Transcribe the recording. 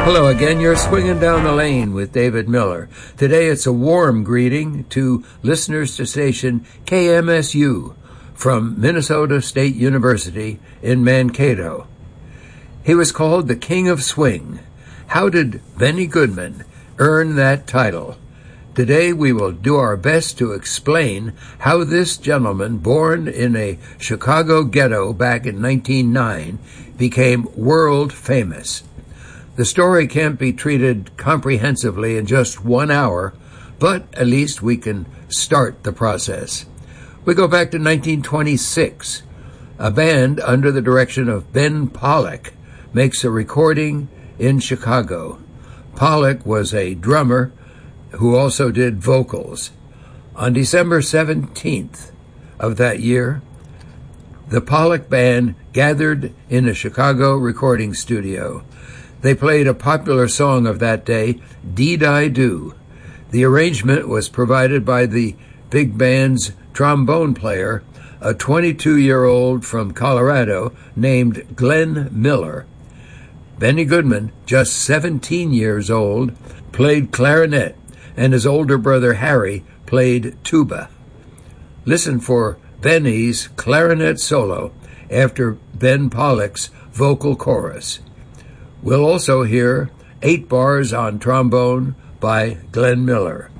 Hello again. You're swinging down the lane with David Miller. Today it's a warm greeting to listeners to station KMSU from Minnesota State University in Mankato. He was called the King of Swing. How did Benny Goodman earn that title? Today we will do our best to explain how this gentleman, born in a Chicago ghetto back in 1909, became world famous. The story can't be treated comprehensively in just 1 hour, but at least we can start the process. We go back to 1926. A band under the direction of Ben Pollack makes a recording in Chicago. Pollack was a drummer who also did vocals. On December 17th of that year, the Pollack Band gathered in a Chicago recording studio. They played a popular song of that day, Dee-Di-Do. The arrangement was provided by the big band's trombone player, a 22-year-old from Colorado named Glenn Miller. Benny Goodman, just 17 years old, played clarinet, and his older brother Harry played tuba. Listen for Benny's clarinet solo after Ben Pollack's vocal chorus. We'll also hear 8 bars on trombone by Glenn Miller.